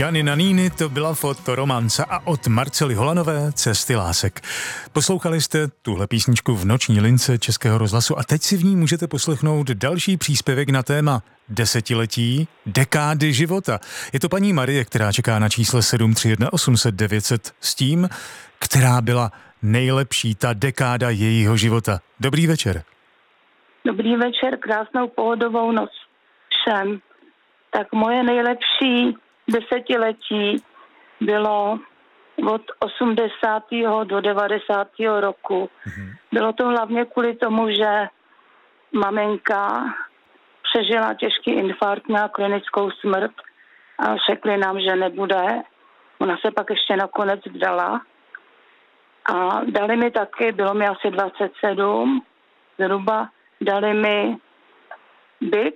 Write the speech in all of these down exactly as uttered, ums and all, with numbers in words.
Gianni Nannini, to byla Fotoromanca a od Marcely Holanové Cesty lásek. Poslouchali jste tuhle písničku v noční lince Českého rozhlasu a teď si v ní můžete poslechnout další příspěvek na téma desetiletí, dekády života. Je to paní Marie, která čeká na čísle sedm tři jedna osm set devět set s tím, která byla nejlepší ta dekáda jejího života. Dobrý večer. Dobrý večer, krásnou pohodovou noc všem. Tak moje nejlepší desetiletí bylo od osmdesátého do devadesátého roku. Mm-hmm. Bylo to hlavně kvůli tomu, že maminka přežila těžký infarkt, měla klinickou smrt a řekli nám, že nebude. Ona se pak ještě nakonec vdala. A dali mi taky, bylo mi asi dvacet sedm zhruba, dali mi byt,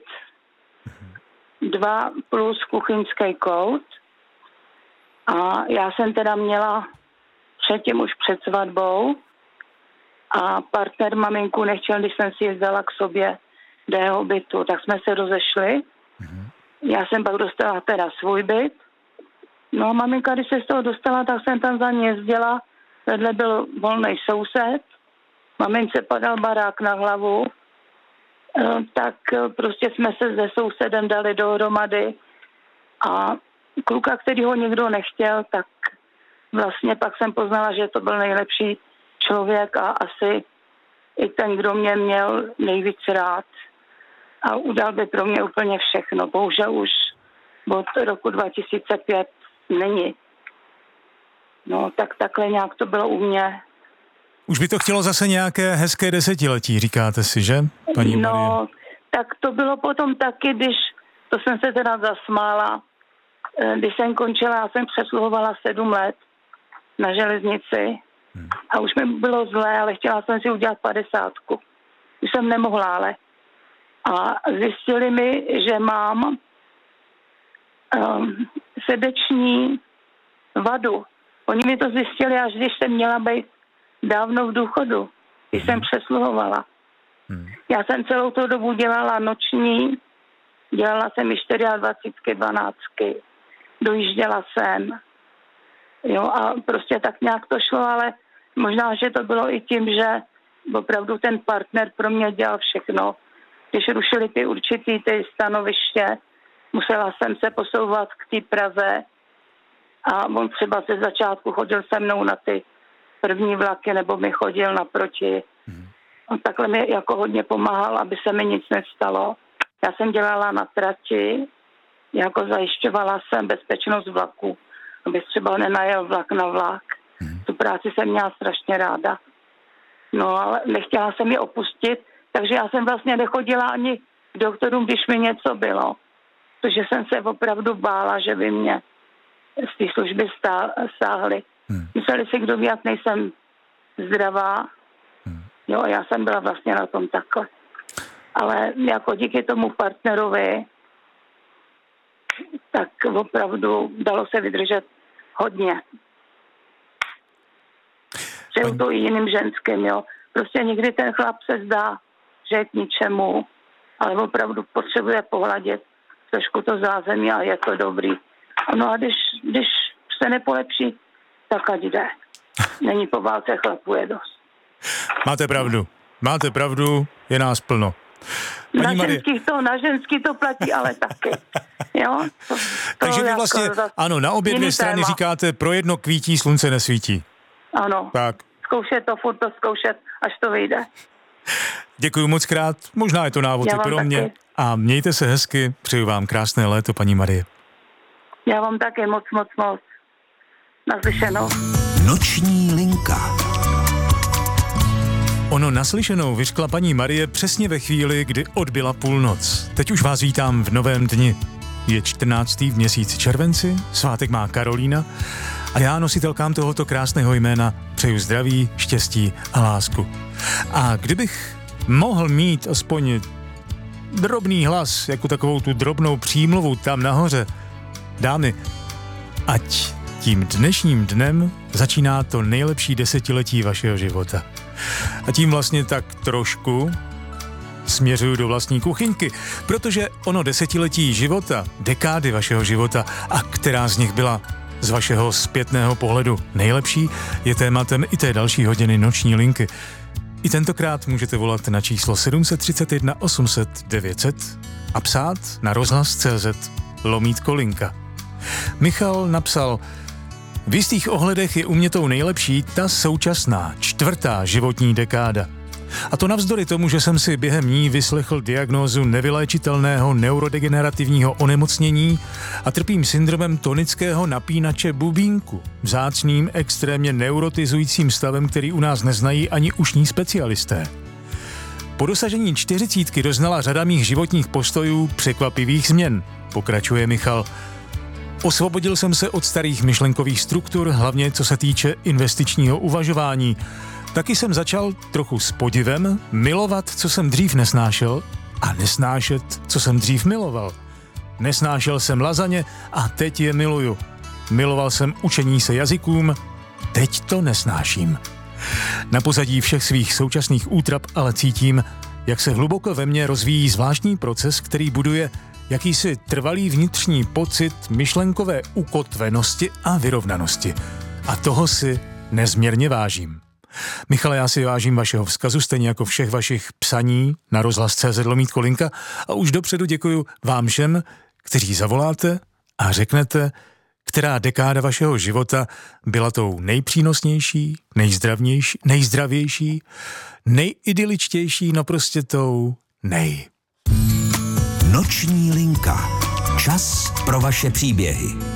dva plus kuchyňský kout. A já jsem teda měla předtím už před svatbou a partner maminku nechtěl, když jsem si jezdila k sobě do jeho bytu, tak jsme se rozešli. Mm-hmm. Já jsem pak dostala teda svůj byt. No a maminka, když se z toho dostala, tak jsem tam za ní jezdila. Vedle byl volný soused. Mamince padal barák na hlavu. Tak prostě jsme se se sousedem dali dohromady a kluka, který ho nikdo nechtěl, tak vlastně pak jsem poznala, že to byl nejlepší člověk a asi i ten, kdo mě měl nejvíc rád a udal by pro mě úplně všechno. Bohužel už od roku dva tisíce pět není. No tak takhle nějak to bylo u mě. Už by to chtělo zase nějaké hezké desetiletí, říkáte si, že, paní Marie? No, tak to bylo potom taky, když, to jsem se teda zasmála, když jsem končila, já jsem přesluhovala sedm let na železnici hmm. a už mi bylo zlé, ale chtěla jsem si udělat padesátku. Už jsem nemohla, ale. A zjistili mi, že mám um, srdeční vadu. Oni mi to zjistili, až když jsem měla být dávno v důchodu, když hmm. jsem přesluhovala. Hmm. Já jsem celou tu dobu dělala noční, dělala jsem i dvacet dvanáctky, dojížděla jsem. Jo, a prostě tak nějak to šlo, ale možná, že to bylo i tím, že opravdu ten partner pro mě dělal všechno. Když rušili ty určitý ty stanoviště, musela jsem se posouvat k té Praze a on třeba ze začátku chodil se mnou na ty první vlaky, nebo mi chodil naproti. Hmm. On takhle mi jako hodně pomáhal, aby se mi nic nestalo. Já jsem dělala na trati, jako zajišťovala jsem bezpečnost vlaku, aby třeba nenajel vlak na vlak. Hmm. Tu práci jsem měla strašně ráda. No ale nechtěla jsem ji opustit, takže já jsem vlastně nechodila ani k doktorům, když mi něco bylo. Protože jsem se opravdu bála, že by mě z té služby sáhli. Hmm. Mysleli si, kdo ví, jak nejsem zdravá. Hmm. Jo, já jsem byla vlastně na tom takhle. Ale jako díky tomu partnerovi, tak opravdu dalo se vydržet hodně. Přeju to i jiným ženským, jo. Prostě někdy ten chlap se zdá, že je k ničemu, ale opravdu potřebuje pohladit trošku to zázemí a je to dobrý. No a když, když se nepolepší, tak ať jde. Není po válce, chlapů je dost. Máte pravdu. Máte pravdu, je nás plno. Paní na ženských to, na ženský to platí, ale taky. Jo? To, to Takže vy vlastně, ano, na obě dvě strany téma. Říkáte, pro jedno kvítí, slunce nesvítí. Ano. Tak. Zkoušet to, furt to zkoušet, až to vyjde. Děkuji moc krát, možná je to návod i pro mě. Taky. A mějte se hezky, přeju vám krásné léto, paní Marie. Já vám také moc, moc, moc. Naslyšenou. Noční linka. Ono naslyšenou vyřkla paní Marie přesně ve chvíli, kdy odbyla půlnoc. Teď už vás vítám v novém dni. Je čtrnáctý v měsíci červenci, svátek má Karolína a já nositelkám tohoto krásného jména přeju zdraví, štěstí a lásku. A kdybych mohl mít aspoň drobný hlas, jako takovou tu drobnou přímluvu tam nahoře, dámy, ať tím dnešním dnem začíná to nejlepší desetiletí vašeho života. A tím vlastně tak trošku směřuju do vlastní kuchyňky, protože ono desetiletí života, dekády vašeho života a která z nich byla z vašeho zpětného pohledu nejlepší, je tématem i té další hodiny Noční linky. I tentokrát můžete volat na číslo sedm tři jedna osm set devět set a psát na rozhlas tečka cé zet lomítko linka. Michal napsal: v jistých ohledech je u mě tou nejlepší ta současná, čtvrtá životní dekáda. A to navzdory tomu, že jsem si během ní vyslechl diagnózu nevyléčitelného neurodegenerativního onemocnění a trpím syndromem tonického napínače bubínku, vzácným, extrémně neurotizujícím stavem, který u nás neznají ani ušní specialisté. Po dosažení čtyřicítky doznala řada mých životních postojů překvapivých změn, pokračuje Michal. Osvobodil jsem se od starých myšlenkových struktur, hlavně co se týče investičního uvažování. Taky jsem začal trochu s podivem milovat, co jsem dřív nesnášel, a nesnášet, co jsem dřív miloval. Nesnášel jsem lazaně a teď je miluju. Miloval jsem učení se jazykům, teď to nesnáším. Na pozadí všech svých současných útrap ale cítím, jak se hluboko ve mně rozvíjí zvláštní proces, který buduje jakýsi trvalý vnitřní pocit myšlenkové ukotvenosti a vyrovnanosti. A toho si nezměrně vážím. Michale, já si vážím vašeho vzkazu, stejně jako všech vašich psaní na rozhlas tečka cé zet lomítko linka a už dopředu děkuju vám všem, kteří zavoláte a řeknete, která dekáda vašeho života byla tou nejpřínosnější, nejzdravnější, nejzdravější, nejidyličtější, no prostě tou nej. Noční linka. Čas pro vaše příběhy.